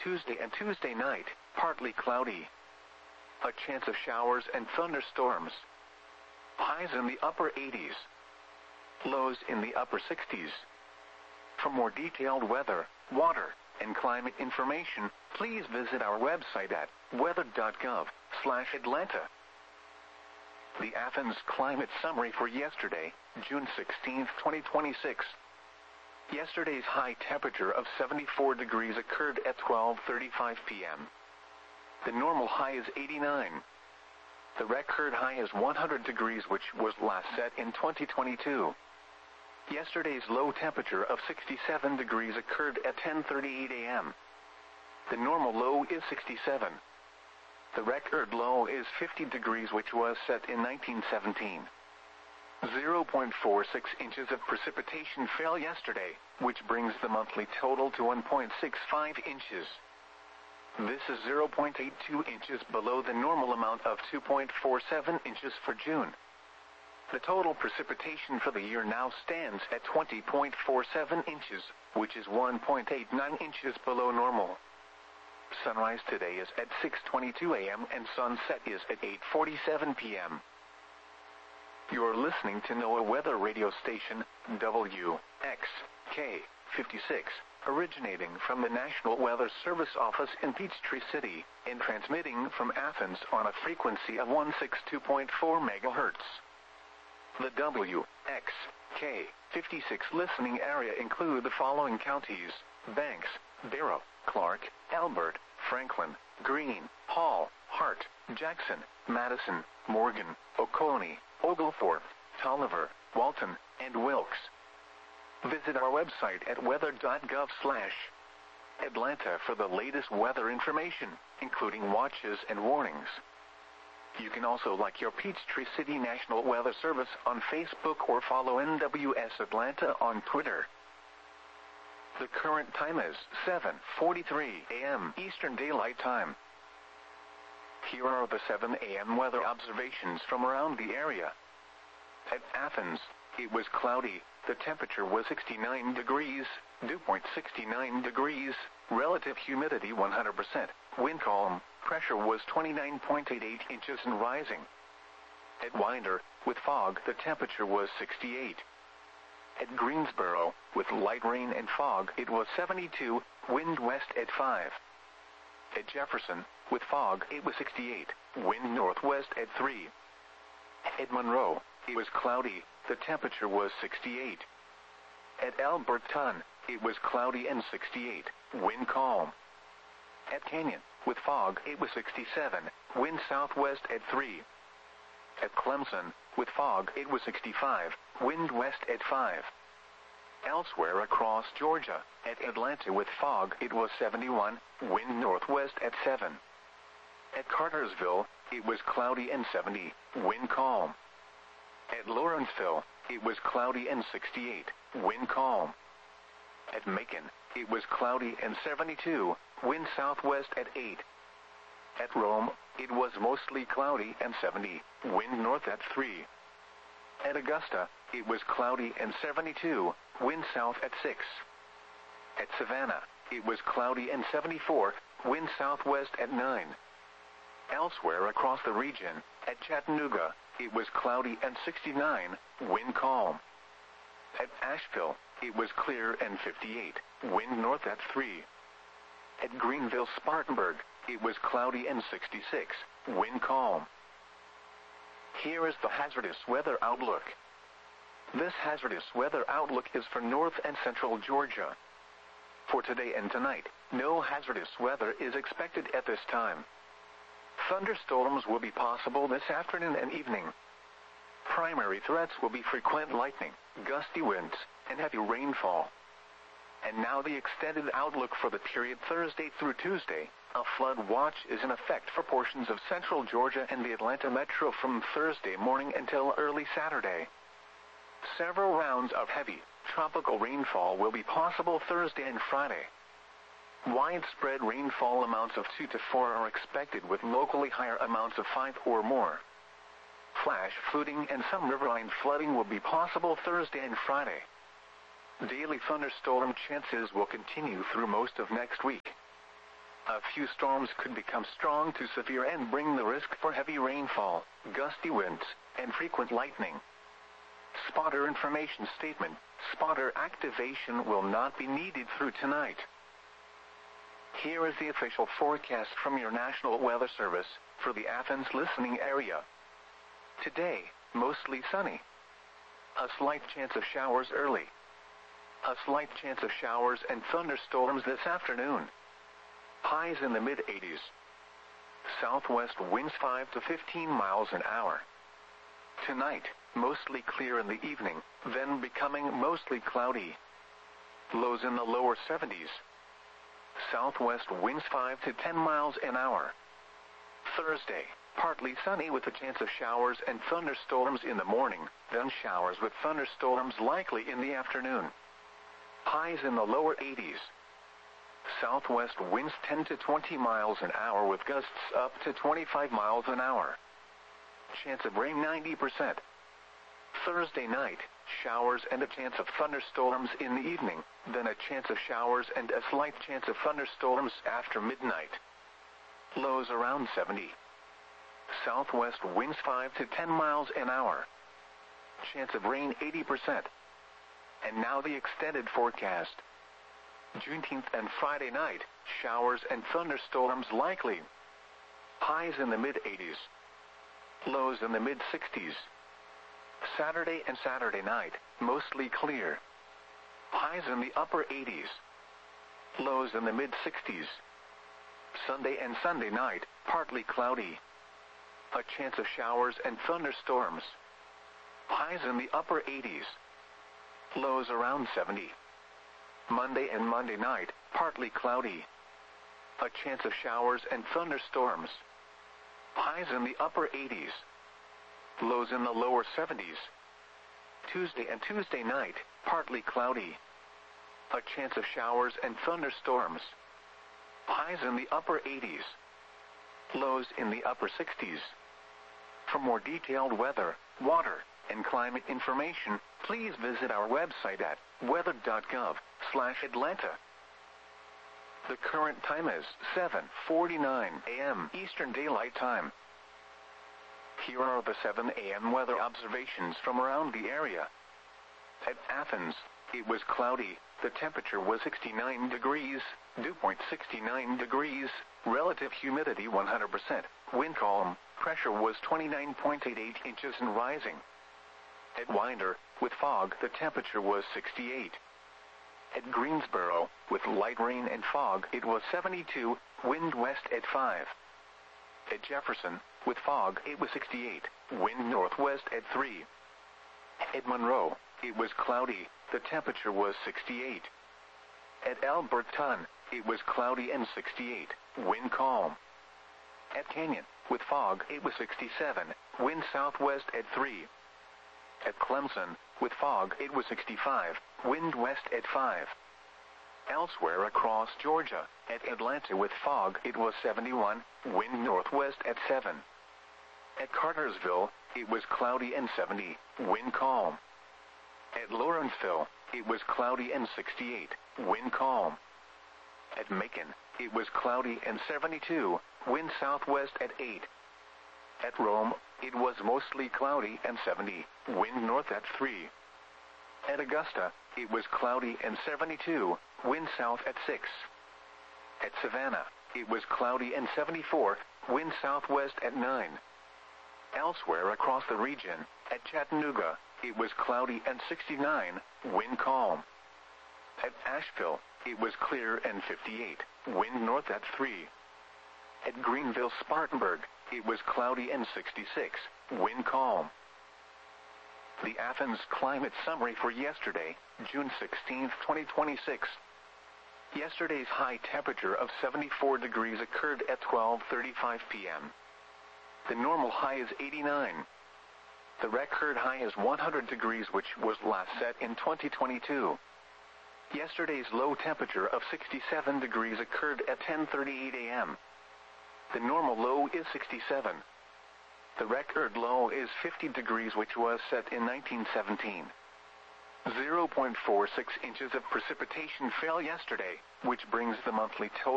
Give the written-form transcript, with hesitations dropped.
Tuesday and Tuesday night, partly cloudy. A chance of showers and thunderstorms. Highs in the upper 80s. Lows in the upper 60s. For more detailed weather, water, and climate information, please visit our website at weather.gov/Atlanta. The Athens Climate Summary for yesterday, June 16, 2026. Yesterday's high temperature of 74 degrees occurred at 12:35 p.m. The normal high is 89. The record high is 100 degrees, which was last set in 2022. Yesterday's low temperature of 67 degrees occurred at 10:38 a.m. The normal low is 67. The record low is 50 degrees, which was set in 1917. 0.46 inches of precipitation fell yesterday, which brings the monthly total to 1.65 inches. This is 0.82 inches below the normal amount of 2.47 inches for June. The total precipitation for the year now stands at 20.47 inches, which is 1.89 inches below normal. Sunrise today is at 6:22 a.m. and sunset is at 8:47 p.m. You're listening to NOAA Weather Radio Station, WXK-56, originating from the National Weather Service office in Peachtree City, and transmitting from Athens on a frequency of 162.4 MHz. The WXK-56 listening area include the following counties: Banks, Barrow, Clark, Elbert, Franklin, Greene, Hall, Hart, Jackson, Madison, Morgan, Oconee, Oglethorpe, Tolliver, Walton, and Wilkes. Visit our website at weather.gov/Atlanta for the latest weather information, including watches and warnings. You can also like your Peachtree City National Weather Service on Facebook or follow NWS Atlanta on Twitter. The current time is 7:43 a.m. Eastern Daylight Time. Here are the 7 a.m. weather observations from around the area. At Athens, it was cloudy. The temperature was 69 degrees, dew point 69 degrees, relative humidity 100%, wind calm, pressure was 29.88 inches and rising. At Winder, with fog, the temperature was 68. At Greensboro, with light rain and fog, it was 72, wind west at 5. At Jefferson, with fog, it was 68, wind northwest at 3. At Monroe, it was cloudy, the temperature was 68. At Alberton, it was cloudy and 68, wind calm. At Canyon, with fog, it was 67, wind southwest at 3. At Clemson, with fog, it was 65, wind west at 5. Elsewhere across Georgia, at Atlanta with fog, it was 71, wind northwest at 7. At Cartersville, it was cloudy and 70, wind calm. At Lawrenceville, it was cloudy and 68, wind calm. At Macon, it was cloudy and 72, wind southwest at 8. At Rome, it was mostly cloudy and 70, wind north at 3. At Augusta, it was cloudy and 72, wind south at 6. At Savannah, it was cloudy and 74, wind southwest at 9. Elsewhere across the region, at Chattanooga, it was cloudy and 69, wind calm. At Asheville, it was clear and 58, wind north at 3. At Greenville-Spartanburg, it was cloudy and 66, wind calm. Here is the hazardous weather outlook. This hazardous weather outlook is for north and central Georgia. For today and tonight, no hazardous weather is expected at this time. Thunderstorms will be possible this afternoon and evening. Primary threats will be frequent lightning, gusty winds, and heavy rainfall. And now the extended outlook for the period Thursday through Tuesday. A flood watch is in effect for portions of central Georgia and the Atlanta metro from Thursday morning until early Saturday. Several rounds of heavy, tropical rainfall will be possible Thursday and Friday. Widespread rainfall amounts of 2 to 4 are expected, with locally higher amounts of 5 or more. Flash flooding and some riverine flooding will be possible Thursday and Friday. Daily thunderstorm chances will continue through most of next week. A few storms could become strong to severe and bring the risk for heavy rainfall, gusty winds, and frequent lightning. Spotter information statement. Spotter activation will not be needed through tonight. Here is the official forecast from your National Weather Service for the Athens listening area. Today, mostly sunny. A slight chance of showers early. A slight chance of showers and thunderstorms this afternoon. Highs in the mid-80s. Southwest winds 5 to 15 miles an hour. Tonight, mostly clear in the evening, then becoming mostly cloudy. Lows in the lower 70s. Southwest winds 5 to 10 miles an hour. Thursday, partly sunny with a chance of showers and thunderstorms in the morning, then showers with thunderstorms likely in the afternoon. Highs in the lower 80s. Southwest winds 10 to 20 miles an hour with gusts up to 25 miles an hour. Chance of rain 90%. Thursday night, showers and a chance of thunderstorms in the evening, then a chance of showers and a slight chance of thunderstorms after midnight. Lows around 70. Southwest winds 5 to 10 miles an hour. Chance of rain 80%. And now the extended forecast. Juneteenth and Friday night, showers and thunderstorms likely. Highs in the mid-80s. Lows in the mid-60s. Saturday and Saturday night, mostly clear. Highs in the upper 80s. Lows in the mid-60s. Sunday and Sunday night, partly cloudy. A chance of showers and thunderstorms. Highs in the upper 80s. Lows around 70. Monday and Monday night, partly cloudy. A chance of showers and thunderstorms. Highs in the upper 80s. Lows in the lower 70s. Tuesday and Tuesday night, partly cloudy. A chance of showers and thunderstorms. Highs in the upper 80s. Lows in the upper 60s. For more detailed weather, water, and climate information, please visit our website at weather.gov/Atlanta. The current time is 7:49 a.m. Eastern Daylight Time. Here are the 7 a.m. weather observations from around the area. At Athens, it was cloudy. The temperature was 69 degrees, dew point 69 degrees, relative humidity 100%, wind calm, pressure was 29.88 inches and rising. At Winder, with fog, the temperature was 68. At Greensboro, with light rain and fog, it was 72, wind west at 5. At Jefferson, with fog, it was 68, wind northwest at 3. At Monroe, it was cloudy, the temperature was 68. At Alberton, it was cloudy and 68, wind calm. At Canyon, with fog, it was 67, wind southwest at 3. At Clemson, with fog, it was 65, wind west at 5. Elsewhere across Georgia, at Atlanta with fog, it was 71, wind northwest at 7. At Cartersville, it was cloudy and 70, wind calm. At Lawrenceville, it was cloudy and 68, wind calm. At Macon, it was cloudy and 72, wind southwest at 8. At Rome, it was mostly cloudy and 70, wind north at 3. At Augusta, it was cloudy and 72, wind south at 6. At Savannah, it was cloudy and 74, wind southwest at 9. Elsewhere across the region, at Chattanooga, it was cloudy and 69, wind calm. At Asheville, it was clear and 58, wind north at 3. At Greenville-Spartanburg, it was cloudy and 66, wind calm. The Athens climate summary for yesterday, June 16, 2026. Yesterday's high temperature of 74 degrees occurred at 12:35 p.m. The normal high is 89. The record high is 100 degrees, which was last set in 2022. Yesterday's low temperature of 67 degrees occurred at 10:38 a.m. The normal low is 67. The record low is 50 degrees, which was set in 1917. 0.46 inches of precipitation fell yesterday, which brings the monthly total